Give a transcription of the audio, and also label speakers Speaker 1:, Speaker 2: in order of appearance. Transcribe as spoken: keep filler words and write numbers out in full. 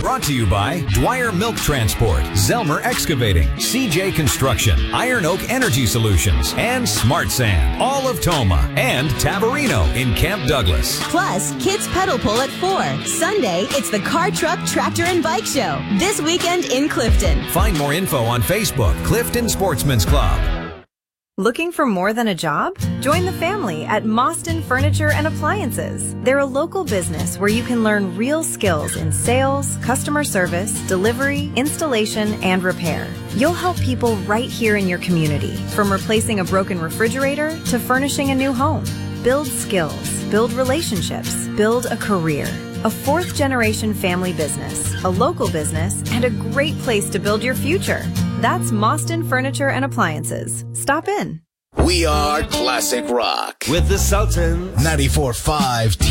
Speaker 1: Brought to you by Dwyer Milk Transport, Zelmer Excavating, C J Construction, Iron Oak Energy Solutions, and Smart Sand, all of Toma, and Tabarino in Camp Douglas.
Speaker 2: Plus, Kids Pedal Pull at four. Sunday, it's the Car, Truck, Tractor, and Bike Show. This weekend in Clifton.
Speaker 1: Find more info on Facebook, Clifton Sportsman's Club.
Speaker 3: Looking for more than a job? Join the family at Mostyn Furniture and Appliances. They're a local business where you can learn real skills in sales, customer service, delivery, installation, and repair. You'll help people right here in your community, from replacing a broken refrigerator to furnishing a new home. Build skills, build relationships, build a career. A fourth-generation family business, a local business, and a great place to build your future. That's Mostyn Furniture and Appliances. Stop in.
Speaker 4: We are Classic Rock
Speaker 5: with the Sultans.
Speaker 4: ninety-four point five